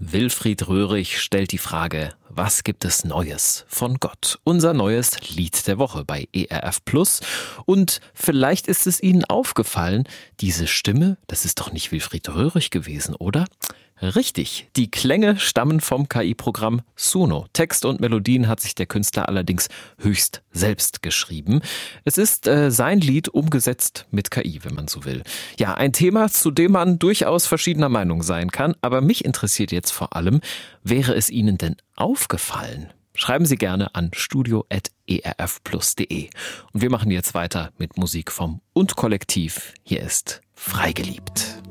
Wilfried Röhrig stellt die Frage, was gibt es Neues von Gott? Unser neues Lied der Woche bei ERF Plus. Und vielleicht ist es Ihnen aufgefallen, diese Stimme, das ist doch nicht Wilfried Röhrig gewesen, oder? Richtig, die Klänge stammen vom KI-Programm Suno. Text und Melodien hat sich der Künstler allerdings höchst selbst geschrieben. Es ist sein Lied umgesetzt mit KI, wenn man so will. Ja, ein Thema, zu dem man durchaus verschiedener Meinung sein kann. Aber mich interessiert jetzt vor allem, wäre es Ihnen denn aufgefallen? Schreiben Sie gerne an studio@erfplus.de. Und wir machen jetzt weiter mit Musik vom Und Kollektiv. Hier ist Freigeliebt.